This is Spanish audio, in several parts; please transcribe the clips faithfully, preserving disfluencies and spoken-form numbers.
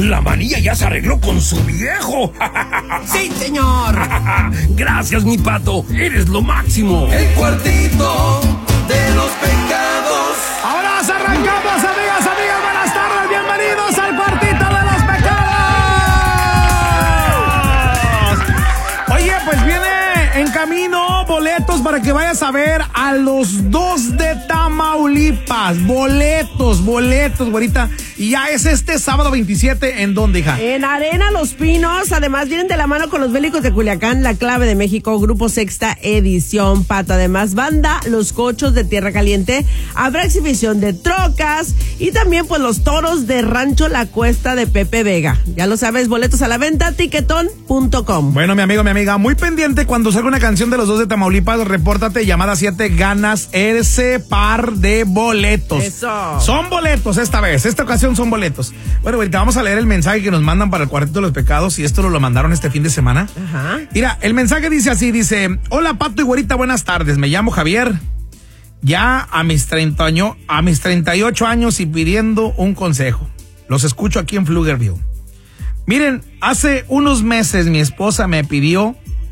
La manilla ya se arregló con su viejo. ¡Sí, señor! Gracias, mi Pato. Eres lo máximo. El cuartito de los pecados. Ahora nos arrancamos, amigas, amigas. Buenas tardes, bienvenidos al cuartito de los pecados. Oye, pues viene en camino boletos para que vayas a ver a los dos de Tamaulipas. Boletos, boletos, güerita. Y ya es este sábado veintisiete, ¿en dónde, hija? En Arena Los Pinos. Además, vienen de la mano con los Bélicos de Culiacán, La Clave de México, Grupo Sexta Edición, Pato. Además, banda Los Cochos de Tierra Caliente. Habrá exhibición de trocas y también, pues, los toros de Rancho La Cuesta de Pepe Vega. Ya lo sabes, boletos a la venta, tiquetón punto com. Bueno, mi amigo, mi amiga, muy pendiente cuando salga una canción de los dos de Tamaulipas, repórtate, llamada siete, ganas ese par de boletos. Eso. Son boletos esta vez, esta ocasión son boletos. Bueno, ahorita vamos a leer el mensaje que nos mandan para el Cuartito de los Pecados y esto nos lo mandaron este fin de semana. Ajá. Mira, el mensaje dice así, dice, hola Pato y güerita, buenas tardes, me llamo Javier, ya a mis treinta años, a mis treinta y ocho años y pidiendo un consejo. Los escucho aquí en Pflugerville. Miren, hace unos meses mi esposa me pidió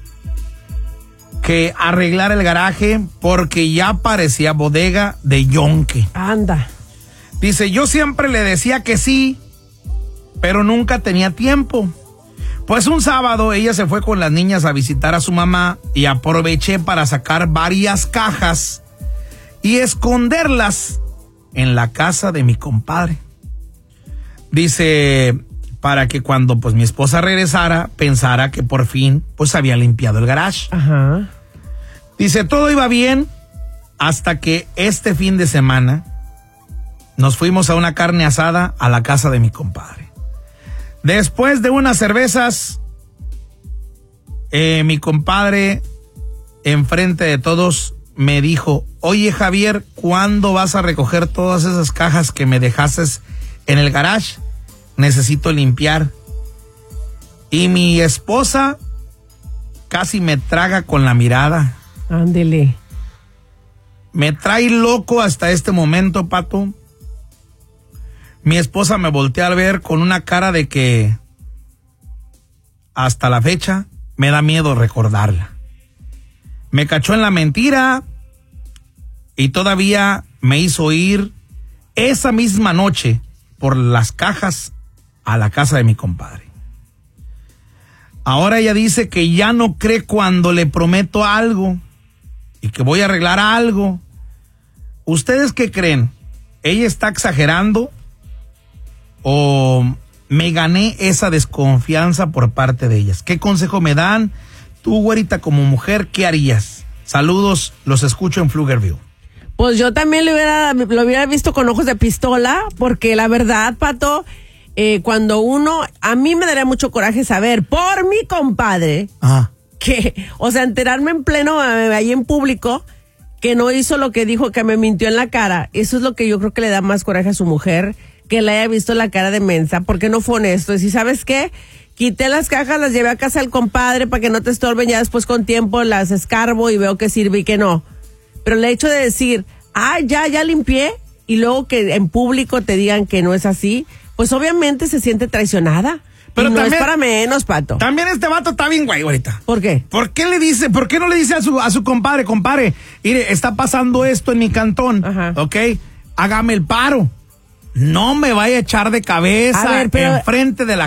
que arreglara el garaje porque ya parecía bodega de yonque. Anda. Dice, yo siempre le decía que sí, pero nunca tenía tiempo. Pues un sábado ella se fue con las niñas a visitar a su mamá y aproveché para sacar varias cajas y esconderlas en la casa de mi compadre. Dice, para que cuando pues mi esposa regresara, pensara que por fin pues había limpiado el garage. Ajá. Dice, todo iba bien hasta que este fin de semana nos fuimos a una carne asada a la casa de mi compadre. Después de unas cervezas, eh, mi compadre, enfrente de todos, me dijo, oye Javier, ¿cuándo vas a recoger todas esas cajas que me dejaste en el garage? Necesito limpiar. Y mi esposa casi me traga con la mirada. Ándele. Me trae loco hasta este momento, Pato. Mi esposa me voltea a ver con una cara de que hasta la fecha me da miedo recordarla. Me cachó en la mentira y todavía me hizo ir esa misma noche por las cajas a la casa de mi compadre. Ahora ella dice que ya no cree cuando le prometo algo y que voy a arreglar algo. ¿Ustedes qué creen? ¿Ella está exagerando o me gané esa desconfianza por parte de ellas? ¿Qué consejo me dan? Tú, güerita, como mujer, ¿qué harías? Saludos, los escucho en Pflugerville. Pues yo también lo hubiera, lo hubiera visto con ojos de pistola, porque la verdad, Pato, eh, cuando uno, a mí me daría mucho coraje saber por mi compadre, Ajá. que, o sea, enterarme en pleno, eh, ahí en público, que no hizo lo que dijo, que me mintió en la cara. Eso es lo que yo creo que le da más coraje a su mujer, que le haya visto la cara de mensa, porque no fue honesto. Y si sabes qué, quité las cajas, las llevé a casa del compadre para que no te estorben, ya después con tiempo las escarbo y veo que sirve y que no. Pero el hecho de decir, ah, ya, ya limpié, y luego que en público te digan que no es así, pues obviamente se siente traicionada. Pero y no también, es para menos, Pato. También este vato está bien güey ahorita. ¿Por qué? ¿Por qué le dice, por qué no le dice a su, a su compadre, compadre, mire, está pasando esto en mi cantón, Ajá. ¿ok? Hágame el paro. No me vaya a echar de cabeza A ver, pero- enfrente de la